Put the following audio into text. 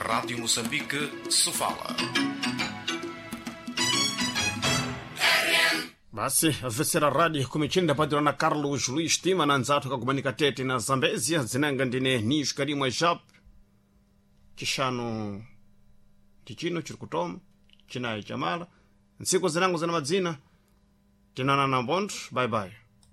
Rádio Moçambique, Sofala. Basi vesera radio kumichinda patirana Carlos Luis Tima na nzatu kakumanika tete na Zambezia zinanga ndine nishu karimwa jap chishano chichino chirikutoma chinayi chamala nsiku zinangu zina madzina tinana na mbondu. Bye bye.